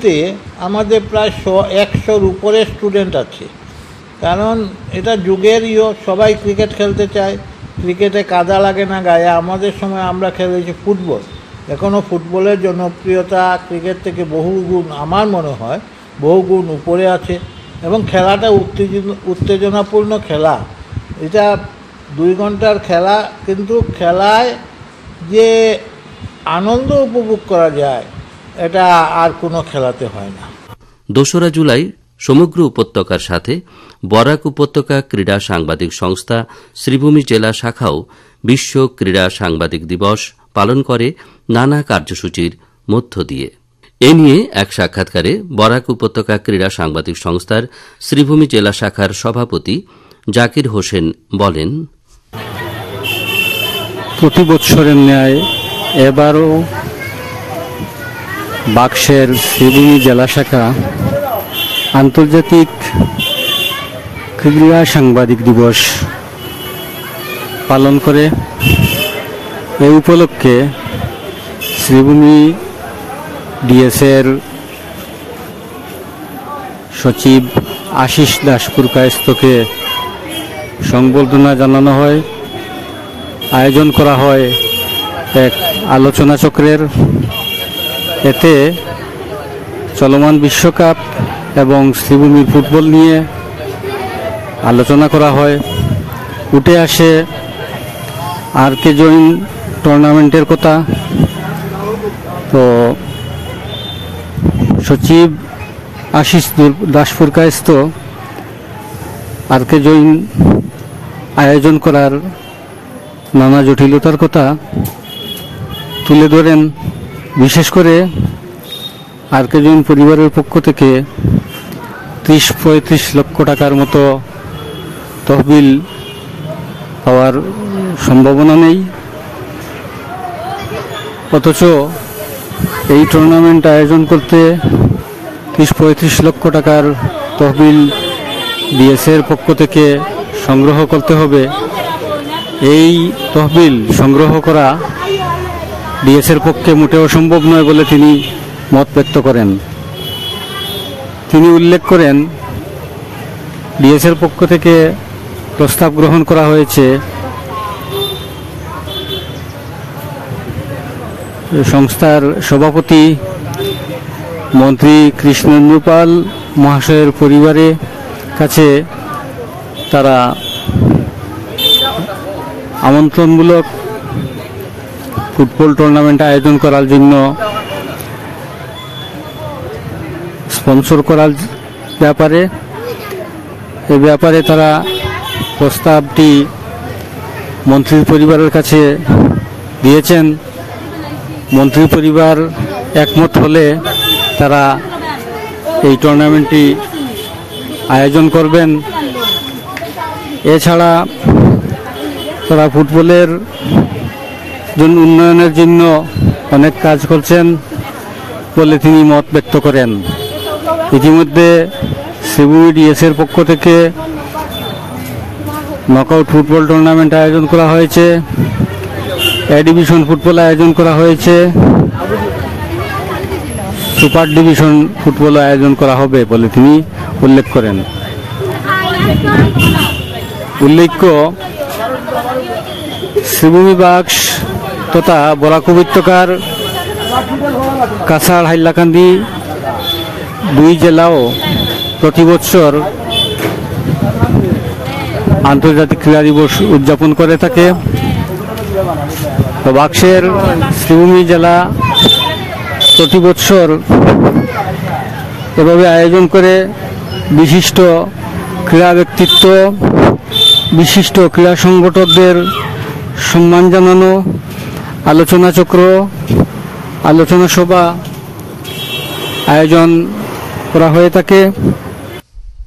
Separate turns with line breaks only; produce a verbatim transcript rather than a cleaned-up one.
শ্রেণীতে আমাদের প্রায় একশোর উপরে স্টুডেন্ট আছে, কারণ এটা যুগের ইয়ে, সবাই ক্রিকেট খেলতে চায়, ক্রিকেটে কাদা লাগে না গায়ে। আমাদের সময় আমরা খেলেছি ফুটবল, এখনও ফুটবলের জনপ্রিয়তা ক্রিকেট থেকে বহু গুণ, আমার মনে হয় বহু গুণ উপরে আছে, এবং খেলাটা উত্তেজন উত্তেজনাপূর্ণ খেলা। এটা দুই ঘন্টার খেলা, কিন্তু খেলায় যে আনন্দ উপভোগ করা যায় এটা আর কোনো খেলাতে হয় না।
দোসরা জুলাই সমগ্র উপত্যকার সাথে বরাক উপত্যকা ক্রীড়া সাংবাদিক সংস্থা শ্রীভূমি জেলা শাখাও বিশ্ব ক্রীড়া সাংবাদিক দিবস পালন করে নানা কার্যসূচির মধ্য দিয়ে। এ নিয়ে এক সাক্ষাৎকারে বরাক উপত্যকা ক্রীড়া সাংবাদিক সংস্থার শ্রীভূমি জেলা শাখার সভাপতি জাকির হোসেন বলেন,
প্রতি বছরের ন্যায় এবারও বাক্সের শ্রীভূমি জেলা শাখা আন্তর্জাতিক ক্রীড়া সাংবাদিক দিবস পালন করে। এই উপলক্ষে শ্রীভূমি ডিএসের সচিব আশিস দাসপুর কায়স্থকে সংবর্ধনা জানানো হয়। আয়োজন করা হয় এক আলোচনা চক্রের। এতে চলমান বিশ্বকাপ এবং শ্রীভূমির ফুটবল নিয়ে আলোচনা করা হয়। উঠে আসে আর কে জয়েন টুর্নামেন্টের কথা। তো সচিব আশিস দাসপুর কায়স্থ আর কে জয়েন আয়োজন করার নানা জটিলতার কথা তুলে ধরেন। বিশেষ করে আর কে জয়েন পরিবারের পক্ষ থেকে ত্রিশ পঁয়ত্রিশ লক্ষ টাকার মতো তহবিল পাওয়ার সম্ভাবনা নেই, অথচ এই টুর্নামেন্ট আয়োজন করতে ত্রিশ পঁয়ত্রিশ লক্ষ টাকার তহবিল ডিএসের পক্ষ থেকে সংগ্রহ করতে হবে। এই তহবিল সংগ্রহ করা ডিএসের পক্ষে মোটেও সম্ভব নয় বলে তিনি মত ব্যক্ত করেন। তিনি উল্লেখ করেন, ডিএসের পক্ষ থেকে প্রস্তাব গ্রহণ করা হয়েছে সংস্থার সভাপতি মন্ত্রী কৃষ্ণেন্দু পাল মহাশয়ের পরিবারের কাছে তারা আমন্ত্রণমূলক ফুটবল টুর্নামেন্ট আয়োজন করার জন্য স্পন্সর করার ব্যাপারে এ ব্যাপারে তারা প্রস্তাবটি মন্ত্রীর পরিবারের কাছে দিয়েছেন। মন্ত্রী পরিবার একমত হলে তারা এই টুর্নামেন্টটি আয়োজন করবেন। এছাড়া তারা ফুটবলের জন্য উন্নয়নের জন্য অনেক কাজ করছেন বলে তিনি মত ব্যক্ত করেন। ইতিমধ্যে শ্রীভূমি ডিএসের পক্ষ থেকে নকআউট ফুটবল টুর্নামেন্ট আয়োজন করা হয়েছে, এ ডিভিশন ফুটবল আয়োজন করা হয়েছে, সুপার ডিভিশন ফুটবল আয়োজন করা হবে বলে তিনি উল্লেখ করেন। উল্লেখ্য, শ্রীভূমি বাক্স তথা বরাক উপত্যকার কাছাড় হাইলাকান্দি দুই জেলাও প্রতি বছর আন্তর্জাতিক ক্রীড়া দিবস উদযাপন করে থাকে। তো বাক্সের শ্রীভূমি জেলা প্রতি বছর এভাবে আয়োজন করে বিশিষ্ট ক্রীড়া ব্যক্তিত্ব, বিশিষ্ট ক্রীড়া সংগঠকদের সম্মান জানানো, আলোচনা চক্র, আলোচনা সভা আয়োজন করা হয়ে থাকে।